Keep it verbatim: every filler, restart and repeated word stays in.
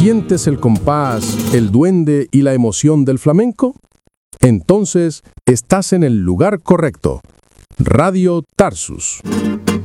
¿Sientes el compás, el duende y la emoción del flamenco? Entonces, estás en el lugar correcto. Radio Tarsus.